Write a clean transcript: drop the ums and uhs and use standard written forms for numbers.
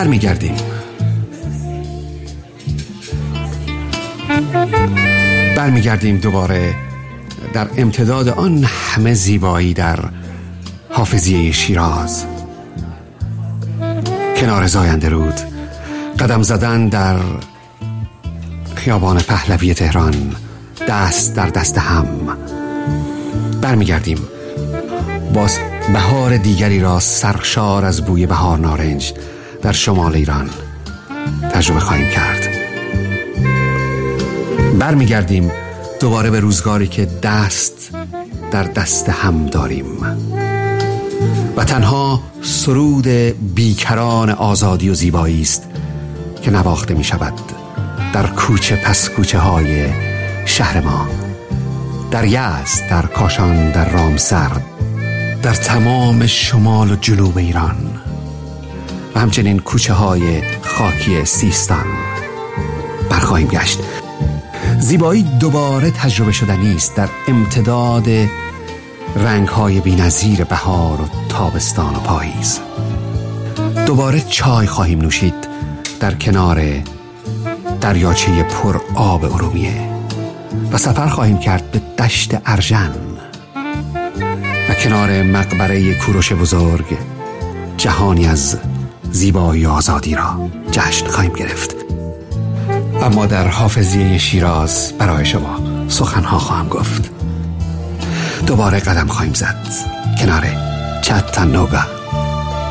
برمیگردیم دوباره در امتداد آن همه زیبایی در حافظیه شیراز، کنار زاینده رود قدم زدن در خیابان پهلوی تهران، دست در دست هم. برمیگردیم باز بهار دیگری را سرشار از بوی بهار نارنج در شمال ایران تجربه خواهیم کرد. برمیگردیم دوباره به روزگاری که دست در دست هم داریم و تنها سرود بیکران آزادی و زیبایی است که نواخته می شود در کوچه پس کوچه های شهر ما، در یزد، در کاشان، در رامسر، در تمام شمال و جنوب ایران و همچنین کوچه های خاکی سیستان برخواهیم گشت. زیبایی دوباره تجربه شدنی است در امتداد رنگ‌های بی‌نظیر بهار و تابستان و پاییز. دوباره چای خواهیم نوشید در کنار دریاچه پر آب ارومیه و سفر خواهیم کرد به دشت ارژن و کنار مقبره کوروش بزرگ جهانی از زیبایی و آزادی را جشن خواهیم گرفت. اما در حافظیه شیراز برای شما سخنها خواهم گفت. دوباره قدم خواهیم زد کنار چتانوگا.